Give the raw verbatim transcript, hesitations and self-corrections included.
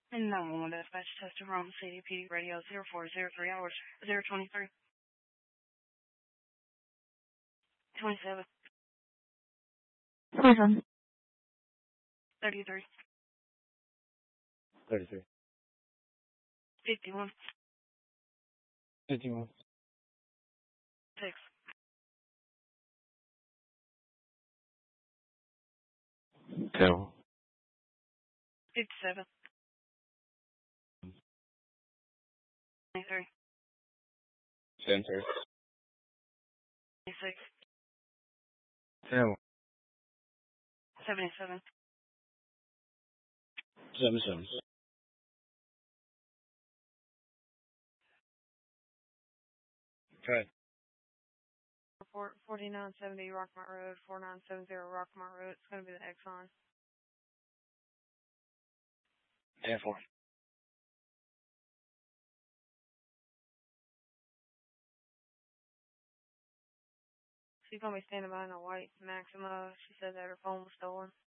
And nine one one dispatch tester from C D P D radio zero four zero three hours zero twenty three twenty seven Seven. thirty three thirty-three. fifty one fifty-one. six ten. fifty seven twenty three Center. twenty six ten. seventy seven seventy-seven. Okay. forty nine seventy Rockmont Road four nine seven zero Rockmont Road. It's gonna be the Exxon. ten four. She's gonna be standing behind a white Maxima. She said that her phone was stolen.